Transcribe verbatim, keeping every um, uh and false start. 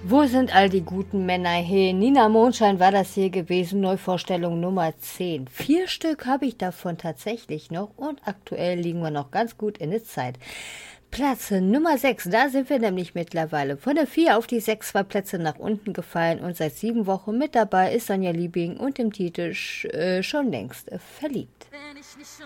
Wo sind all die guten Männer hin? Nina Mondschein war das hier gewesen, Neuvorstellung Nummer zehn. Vier Stück habe ich davon tatsächlich noch und aktuell liegen wir noch ganz gut in der Zeit. Platz Nummer sechs, da sind wir nämlich mittlerweile von der vier auf die sechs, zwei Plätze nach unten gefallen und seit sieben Wochen mit dabei ist Sonja Liebing und im Titel äh, schon längst äh, verliebt. Wenn ich nicht